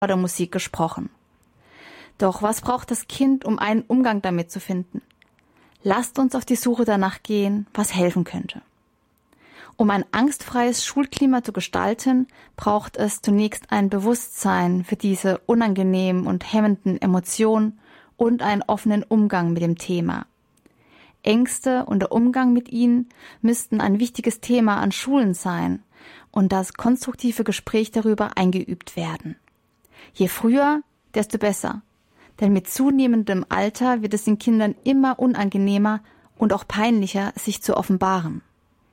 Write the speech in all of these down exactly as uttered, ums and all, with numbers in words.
oder Musik gesprochen. Doch was braucht das Kind, um einen Umgang damit zu finden? Lasst uns auf die Suche danach gehen, was helfen könnte. Um ein angstfreies Schulklima zu gestalten, braucht es zunächst ein Bewusstsein für diese unangenehmen und hemmenden Emotionen und einen offenen Umgang mit dem Thema. Ängste und der Umgang mit ihnen müssten ein wichtiges Thema an Schulen sein und das konstruktive Gespräch darüber eingeübt werden. Je früher, desto besser. Denn mit zunehmendem Alter wird es den Kindern immer unangenehmer und auch peinlicher, sich zu offenbaren.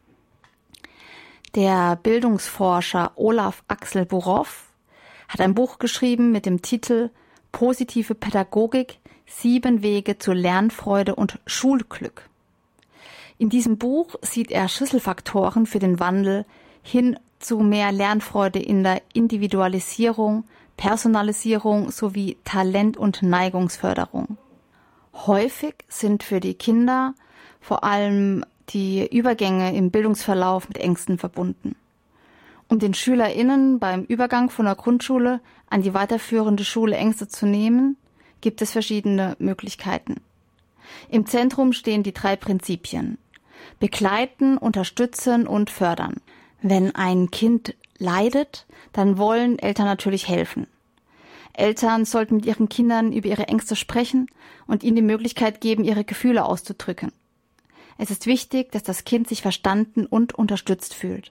Der Bildungsforscher Olaf Axel Burow hat ein Buch geschrieben mit dem Titel Positive Pädagogik, sieben Wege zu Lernfreude und Schulglück. In diesem Buch sieht er Schlüsselfaktoren für den Wandel hin zu mehr Lernfreude in der Individualisierung, Personalisierung sowie Talent- und Neigungsförderung. Häufig sind für die Kinder vor allem die Übergänge im Bildungsverlauf mit Ängsten verbunden. Um den SchülerInnen beim Übergang von der Grundschule an die weiterführende Schule Ängste zu nehmen, gibt es verschiedene Möglichkeiten. Im Zentrum stehen die drei Prinzipien: Begleiten, unterstützen und fördern. Wenn ein Kind leidet, dann wollen Eltern natürlich helfen. Eltern sollten mit ihren Kindern über ihre Ängste sprechen und ihnen die Möglichkeit geben, ihre Gefühle auszudrücken. Es ist wichtig, dass das Kind sich verstanden und unterstützt fühlt.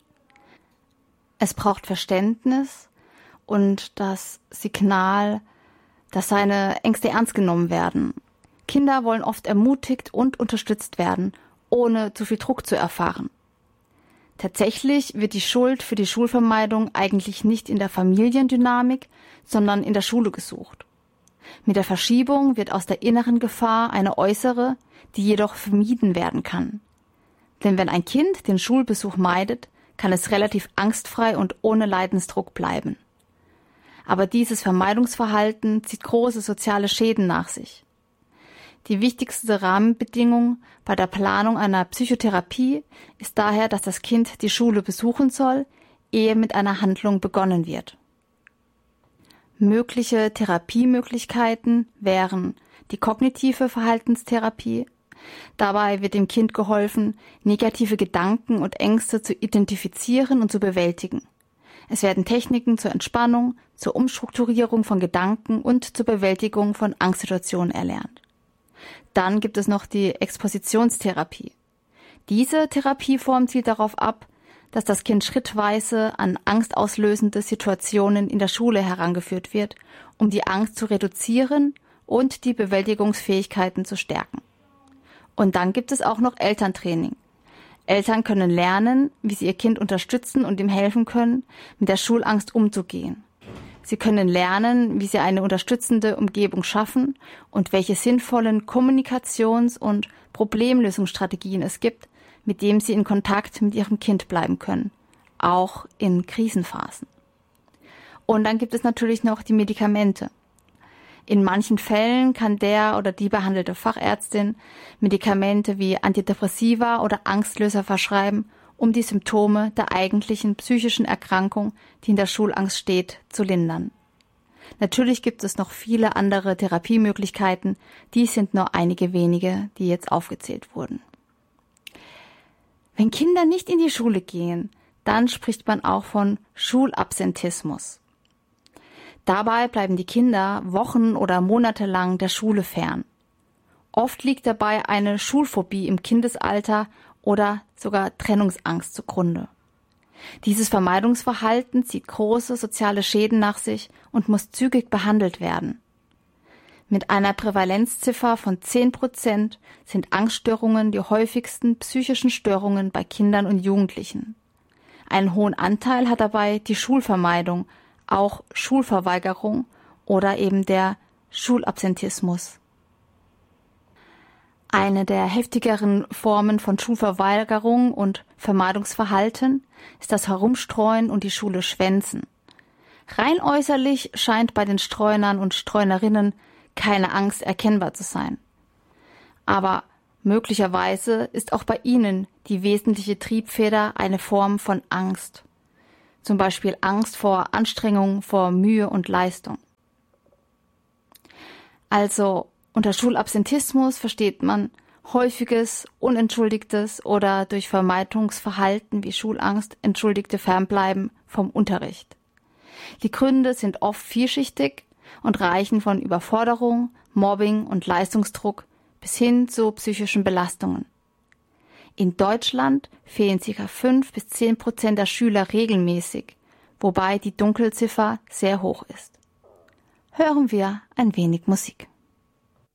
Es braucht Verständnis und das Signal, dass seine Ängste ernst genommen werden. Kinder wollen oft ermutigt und unterstützt werden, ohne zu viel Druck zu erfahren. Tatsächlich wird die Schuld für die Schulvermeidung eigentlich nicht in der Familiendynamik, sondern in der Schule gesucht. Mit der Verschiebung wird aus der inneren Gefahr eine äußere, die jedoch vermieden werden kann. Denn wenn ein Kind den Schulbesuch meidet, kann es relativ angstfrei und ohne Leidensdruck bleiben. Aber dieses Vermeidungsverhalten zieht große soziale Schäden nach sich. Die wichtigste Rahmenbedingung bei der Planung einer Psychotherapie ist daher, dass das Kind die Schule besuchen soll, ehe mit einer Handlung begonnen wird. Mögliche Therapiemöglichkeiten wären die kognitive Verhaltenstherapie. Dabei wird dem Kind geholfen, negative Gedanken und Ängste zu identifizieren und zu bewältigen. Es werden Techniken zur Entspannung, zur Umstrukturierung von Gedanken und zur Bewältigung von Angstsituationen erlernt. Dann gibt es noch die Expositionstherapie. Diese Therapieform zielt darauf ab, dass das Kind schrittweise an angstauslösende Situationen in der Schule herangeführt wird, um die Angst zu reduzieren und die Bewältigungsfähigkeiten zu stärken. Und dann gibt es auch noch Elterntraining. Eltern können lernen, wie sie ihr Kind unterstützen und ihm helfen können, mit der Schulangst umzugehen. Sie können lernen, wie sie eine unterstützende Umgebung schaffen und welche sinnvollen Kommunikations- und Problemlösungsstrategien es gibt, mit denen sie in Kontakt mit ihrem Kind bleiben können, auch in Krisenphasen. Und dann gibt es natürlich noch die Medikamente. In manchen Fällen kann der oder die behandelte Fachärztin Medikamente wie Antidepressiva oder Angstlöser verschreiben, um die Symptome der eigentlichen psychischen Erkrankung, die in der Schulangst steht, zu lindern. Natürlich gibt es noch viele andere Therapiemöglichkeiten, dies sind nur einige wenige, die jetzt aufgezählt wurden. Wenn Kinder nicht in die Schule gehen, dann spricht man auch von Schulabsentismus. Dabei bleiben die Kinder Wochen oder Monate lang der Schule fern. Oft liegt dabei eine Schulphobie im Kindesalter oder sogar Trennungsangst zugrunde. Dieses Vermeidungsverhalten zieht große soziale Schäden nach sich und muss zügig behandelt werden. Mit einer Prävalenzziffer von zehn Prozent sind Angststörungen die häufigsten psychischen Störungen bei Kindern und Jugendlichen. Einen hohen Anteil hat dabei die Schulvermeidung, auch Schulverweigerung oder eben der Schulabsentismus. Eine der heftigeren Formen von Schulverweigerung und Vermeidungsverhalten ist das Herumstreuen und die Schule schwänzen. Rein äußerlich scheint bei den Streunern und Streunerinnen keine Angst erkennbar zu sein. Aber möglicherweise ist auch bei ihnen die wesentliche Triebfeder eine Form von Angst. Zum Beispiel Angst vor Anstrengung, vor Mühe und Leistung. Also unter Schulabsentismus versteht man häufiges, unentschuldigtes oder durch Vermeidungsverhalten wie Schulangst entschuldigte Fernbleiben vom Unterricht. Die Gründe sind oft vielschichtig und reichen von Überforderung, Mobbing und Leistungsdruck bis hin zu psychischen Belastungen. In Deutschland fehlen ca. fünf bis zehn Prozent der Schüler regelmäßig, wobei die Dunkelziffer sehr hoch ist. Hören wir ein wenig Musik.